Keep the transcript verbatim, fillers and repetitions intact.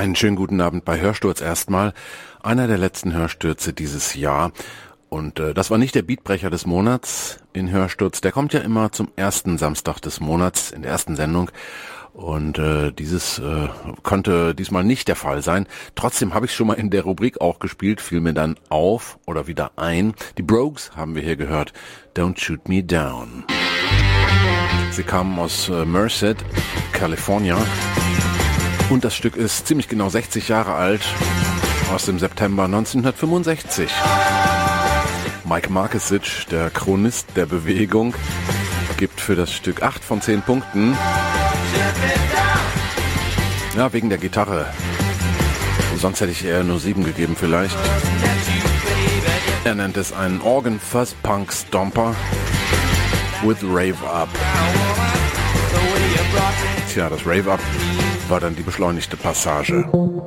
Einen schönen guten Abend bei Hörsturz erstmal. Einer der letzten Hörstürze dieses Jahr. Und äh, das war nicht der Beatbrecher des Monats in Hörsturz. Der kommt ja immer zum ersten Samstag des Monats in der ersten Sendung. Und äh, dieses äh, konnte diesmal nicht der Fall sein. Trotzdem habe ich schon mal in der Rubrik auch gespielt, fiel mir dann auf oder wieder ein. Die Brogues haben wir hier gehört. Don't Shoot Me Down. Sie kamen aus äh, Merced, California. Und das Stück ist ziemlich genau sechzig Jahre alt, aus dem September neunzehnhundertfünfundsechzig. Mike Markesic, der Chronist der Bewegung, gibt für das Stück acht von zehn Punkten. Ja, wegen der Gitarre. Sonst hätte ich eher nur sieben gegeben vielleicht. Er nennt es einen Organ Fuzz Punk Stomper with Rave Up. Tja, das Rave Up war dann die beschleunigte Passage.